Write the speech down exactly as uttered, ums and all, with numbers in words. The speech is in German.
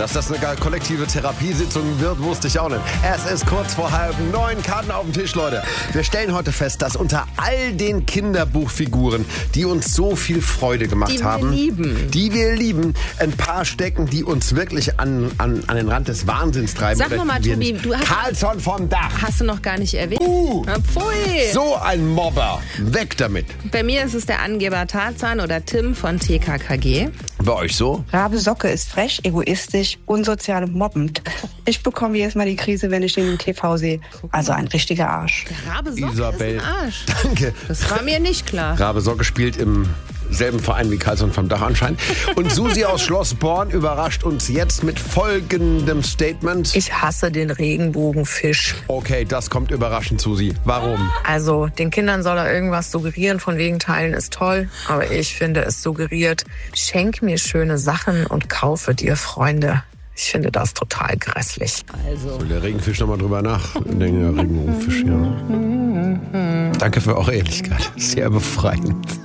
Dass das eine kollektive Therapiesitzung wird, wusste ich auch nicht. Es ist kurz vor halb neun, Karten auf dem Tisch, Leute. Wir stellen heute fest, dass unter all den Kinderbuchfiguren, die uns so viel Freude gemacht die haben, wir lieben. die wir lieben, ein paar stecken, die uns wirklich an, an, an den Rand des Wahnsinns treiben. Sag noch mal, Tobi, du hast... Carlsson vom Dach. Hast du noch gar nicht erwähnt. Uh, Na, pfui. So ein Mobber. Weg damit. Bei mir ist es der Angeber Tarzan oder Tim von T K K G. Bei euch so? Rabe Socke ist frech, egoistisch, unsozial und mobbend. Ich bekomme jedes Mal die Krise, wenn ich ihn im T V sehe. Also ein richtiger Arsch. Der Rabe Socke Isabel. ist ein Arsch. Danke. Das war mir nicht klar. Rabe Socke spielt im selben Verein wie Carlsson vom Dach anscheinend. Und Susi aus Schloss Born überrascht uns jetzt mit folgendem Statement. Ich hasse den Regenbogenfisch. Okay, das kommt überraschend, Susi. Warum? Also, den Kindern soll er irgendwas suggerieren, von wegen Teilen ist toll. Aber ich finde, es suggeriert, schenk mir schöne Sachen und kaufe dir Freunde. Ich finde das total grässlich. Also. Will der Regenfisch nochmal drüber nachdenken? Der Regenbogenfisch, ja. Danke für eure Ehrlichkeit. Sehr befreiend.